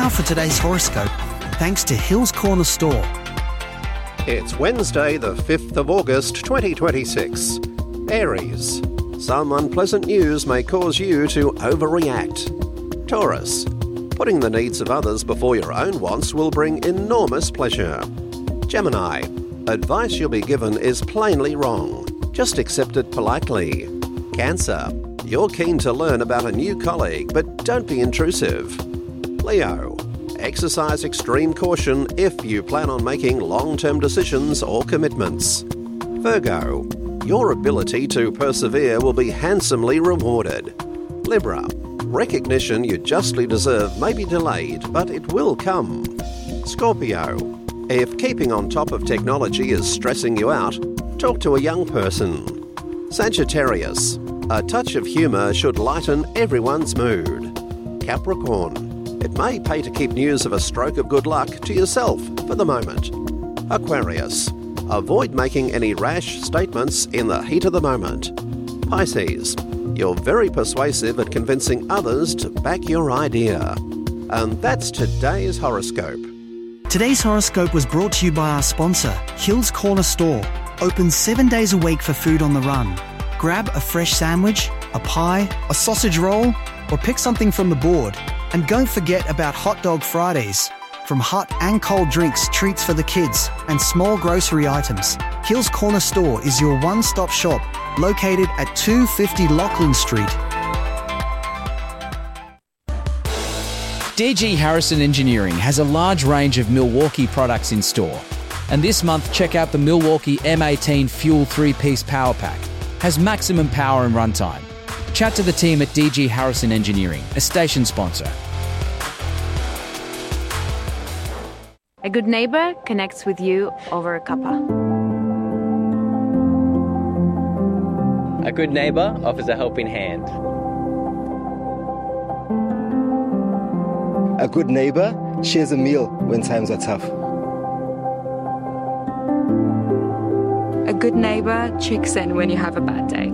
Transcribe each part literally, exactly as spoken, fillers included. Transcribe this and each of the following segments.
for today's horoscope, thanks to Hills Corner Store. It's Wednesday, the fifth of August, twenty twenty-six. Aries. Some unpleasant news may cause you to overreact. Taurus. Putting the needs of others before your own wants will bring enormous pleasure. Gemini. Advice you'll be given is plainly wrong. Just accept it politely. Cancer. You're keen to learn about a new colleague, but don't be intrusive. Leo. Exercise extreme caution if you plan on making long-term decisions or commitments. Virgo. Your ability to persevere will be handsomely rewarded. Libra. Recognition you justly deserve may be delayed, but it will come. Scorpio. If keeping on top of technology is stressing you out, talk to a young person. Sagittarius. A touch of humour should lighten everyone's mood. Capricorn. It may pay to keep news of a stroke of good luck to yourself for the moment. Aquarius. Avoid making any rash statements in the heat of the moment. Pisces. You're very persuasive at convincing others to back your idea. And that's today's horoscope. Today's horoscope was brought to you by our sponsor, Hills Corner Store. Open seven days a week for food on the run. Grab a fresh sandwich, a pie, a sausage roll, or pick something from the board. And don't forget about Hot Dog Fridays. From hot and cold drinks, treats for the kids, and small grocery items, Hills Corner Store is your one-stop shop, located at two fifty Lachlan Street. D G Harrison Engineering has a large range of Milwaukee products in store. And this month, check out the Milwaukee M eighteen Fuel three-piece Power Pack. Has maximum power and runtime. Chat to the team at D G Harrison Engineering, a station sponsor. A good neighbour connects with you over a cuppa. A good neighbour offers a helping hand. A good neighbour shares a meal when times are tough. A good neighbour checks in when you have a bad day.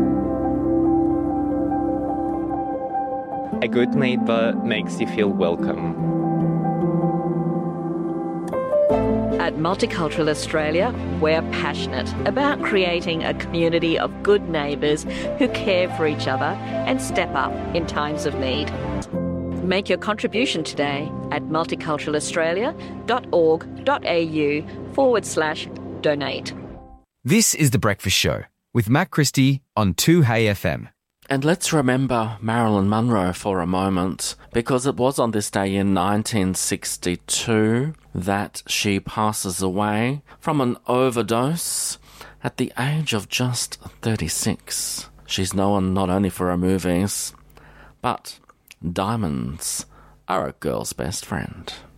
A good neighbour makes you feel welcome. At Multicultural Australia, we're passionate about creating a community of good neighbours who care for each other and step up in times of need. Make your contribution today at multiculturalaustralia.org.au forward slash donate. This is The Breakfast Show with Matt Christie on two Hey F M. And let's remember Marilyn Monroe for a moment, because it was on this day in nineteen sixty-two that she passes away from an overdose at the age of just thirty-six. She's known not only for her movies, but diamonds are a girl's best friend.